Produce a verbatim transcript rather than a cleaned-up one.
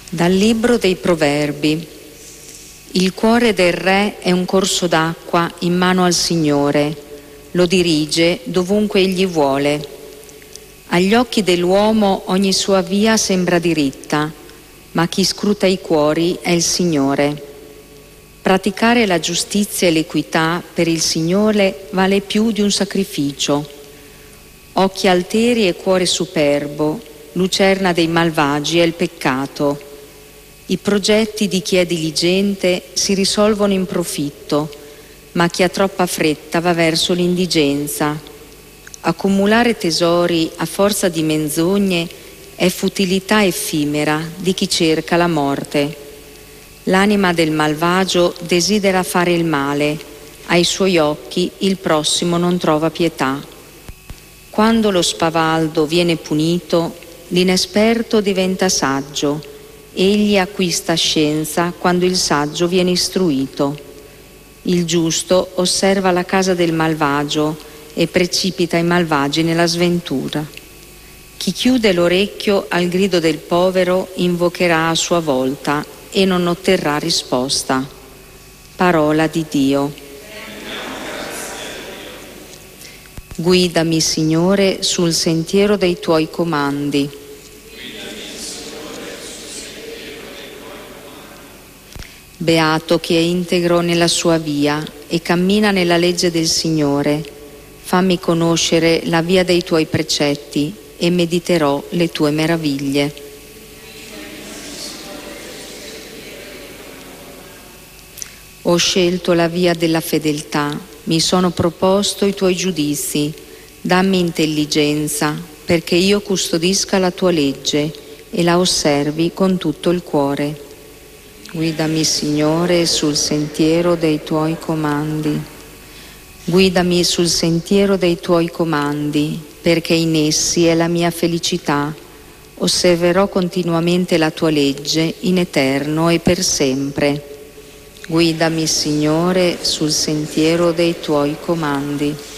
Dal libro dei Proverbi. Il cuore del re è un corso d'acqua in mano al Signore, lo dirige dovunque egli vuole. Agli occhi dell'uomo ogni sua via sembra diritta, ma chi scruta i cuori è il Signore. Praticare la giustizia e l'equità per il Signore vale più di un sacrificio. Occhi alteri e cuore superbo, lucerna dei malvagi è il peccato. I progetti di chi è diligente si risolvono in profitto, ma chi ha troppa fretta va verso l'indigenza. Accumulare tesori a forza di menzogne è futilità effimera di chi cerca la morte. L'anima del malvagio desidera fare il male, ai suoi occhi il prossimo non trova pietà. Quando lo spavaldo viene punito, l'inesperto diventa saggio. Egli acquista scienza quando il saggio viene istruito. Il giusto osserva la casa del malvagio e precipita i malvagi nella sventura. Chi chiude l'orecchio al grido del povero invocherà a sua volta e non otterrà risposta. Parola di Dio. Guidami, Signore, sul sentiero dei tuoi comandi. Beato chi è integro nella sua via e cammina nella legge del Signore. Fammi conoscere la via dei tuoi precetti e mediterò le tue meraviglie. Ho scelto la via della fedeltà, mi sono proposto i tuoi giudizi. Dammi intelligenza perché io custodisca la tua legge e la osservi con tutto il cuore. Guidami, Signore, sul sentiero dei tuoi comandi. Guidami sul sentiero dei tuoi comandi, perché in essi è la mia felicità. Osserverò continuamente la tua legge in eterno e per sempre. Guidami, Signore, sul sentiero dei tuoi comandi.